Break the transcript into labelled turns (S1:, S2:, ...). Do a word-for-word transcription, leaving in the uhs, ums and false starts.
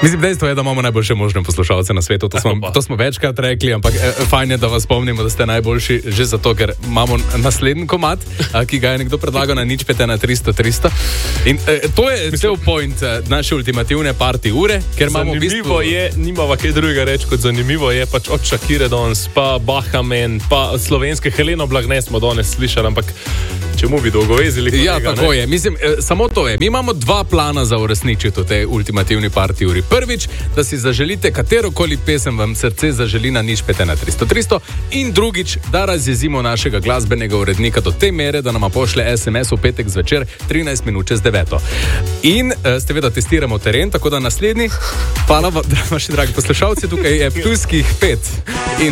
S1: Mislim, dejstvo je, da imamo najboljše možne poslušalce na svetu. To smo, to smo večkrat rekli, ampak e, fajn je, da vas spomnimo, da ste najboljši že zato, ker imamo naslednji komad, a, ki ga je nekdo predlagal na nič pete na tristo tristo. In e, to je cel point e, naše ultimativne party ure, ker imamo v bistvu...
S2: Zanimivo je, nimava kaj drugega reči kot zanimivo je, pač od Shakire danes, pa Bahamen, pa slovenske Heleno Blagne smo danes slišali, ampak čemu bi dolgovezili kolega,
S1: Ja, tako
S2: ne?
S1: je. Mislim, e, samo to je. Mi imamo dva plana za uresničiti v tej ultimativni party uri. Prvič, da si zaželite katerokoli pesem vam srce zaželi na nič pete na tristo tristo in drugič, da razjezimo našega glasbenega urednika do te mere, da nama pošle es em es v petek zvečer trinajst minut čez deveto. In uh, seveda testiramo teren, tako da naslednji, hvala vam, vaši dragi poslušalci, tukaj je pluskih pet. In